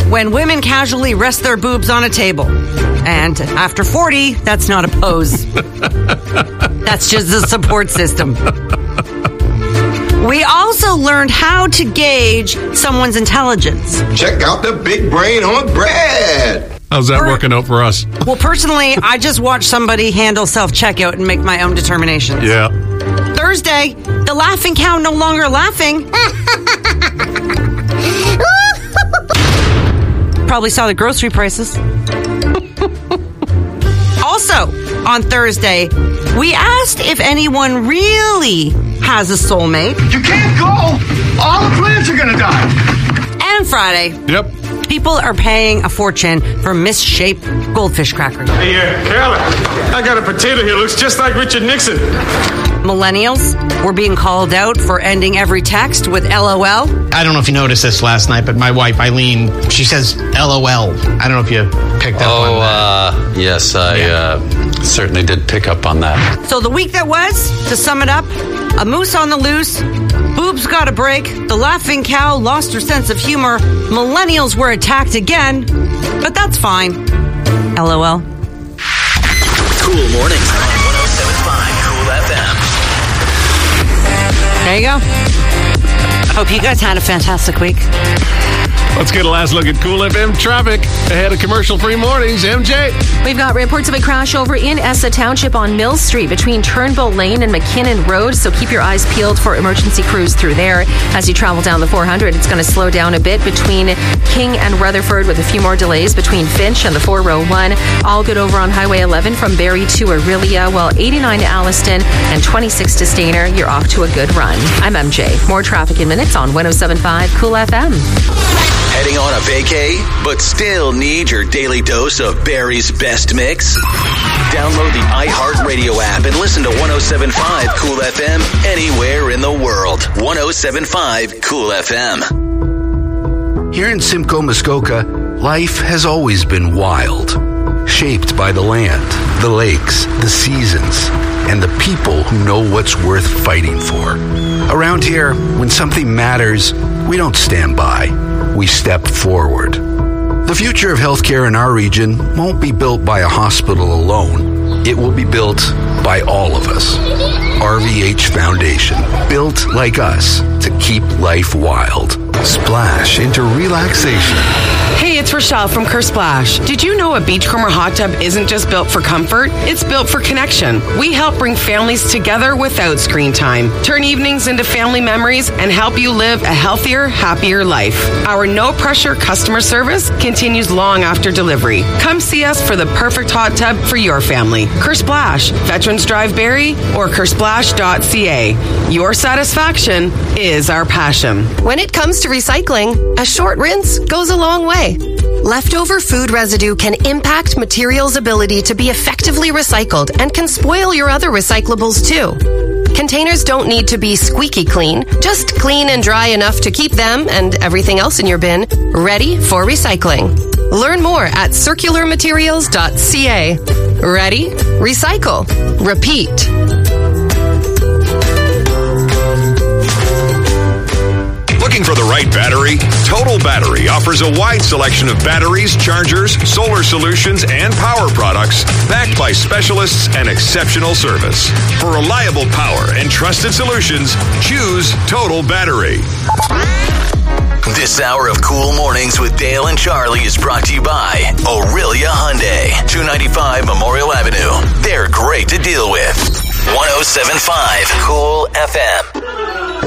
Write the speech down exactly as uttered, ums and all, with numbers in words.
when women casually rest their boobs on a table. And after forty, that's not a pose. That's just a support system. We also learned how to gauge someone's intelligence. Check out the big brain on Brad. How's that Per- working out for us? Well, personally, I just watched somebody handle self-checkout and make my own determinations. Yeah. Thursday, the laughing cow no longer laughing. Probably saw the grocery prices. Also, on Thursday, we asked if anyone really has a soulmate. You can't go. All the plants are going to die. And Friday, Yep. people are paying a fortune for misshaped goldfish crackers. Hey, uh, Carla, I got a potato here. Looks just like Richard Nixon. Millennials were being called out for ending every text with L O L. I don't know if you noticed this last night, but my wife, Eileen, she says L O L. I don't know if you picked up oh, on that. uh, yes, I Yeah. uh, certainly did pick up on that. So the week that was, to sum it up, a moose on the loose, boobs got a break, the laughing cow lost her sense of humor, millennials were attacked again, but that's fine. L O L. Cool mornings on one oh seven point five Cool F M. There you go. Hope you guys had a fantastic week. Let's get a last look at Cool F M traffic ahead of commercial-free mornings. M J. We've got reports of a crash over in Essa Township on Mill Street between Turnbull Lane and McKinnon Road, so keep your eyes peeled for emergency crews through there. As you travel down the four hundred, it's going to slow down a bit between King and Rutherford with a few more delays between Finch and the four oh one. All good over on Highway eleven from Barrie to Aurelia, while eighty-nine to Alliston and twenty-six to Stainer. You're off to a good run. I'm M J. More traffic in minutes on one oh seven point five Cool F M. Heading on a vacay, but still need your daily dose of Barry's best mix? Download the iHeartRadio app and listen to one oh seven point five Cool F M anywhere in the world. one oh seven point five Cool F M. Here in Simcoe, Muskoka, life has always been wild, shaped by the land, the lakes, the seasons, and the people who know what's worth fighting for. Around here, when something matters, we don't stand by. We step forward. The future of healthcare in our region won't be built by a hospital alone. It will be built by all of us. R V H Foundation, built like us to keep life wild. Splash into relaxation. Hey, it's Rochelle from Kersplash. Did you know a Beachcomber hot tub isn't just built for comfort? It's built for connection. We help bring families together without screen time, turn evenings into family memories, and help you live a healthier, happier life. Our no-pressure customer service continues long after delivery. Come see us for the perfect hot tub for your family. Kersplash, Veterans Drive Barrie, or kersplash dot c a. Your satisfaction is our passion. When it comes to recycling, a short rinse goes a long way. Leftover food residue can impact materials' ability to be effectively recycled and can spoil your other recyclables too. Containers don't need to be squeaky clean, just clean and dry enough to keep them and everything else in your bin ready for recycling. Learn more at circular materials dot c a. Ready? Recycle. Repeat. Looking for the right battery? Total Battery offers a wide selection of batteries, chargers, solar solutions, and power products backed by specialists and exceptional service. For reliable power and trusted solutions, choose Total Battery. This hour of Cool Mornings with Dale and Charlie is brought to you by Aurelia Hyundai, two ninety-five Memorial Avenue. They're great to deal with. one oh seven point five Cool F M.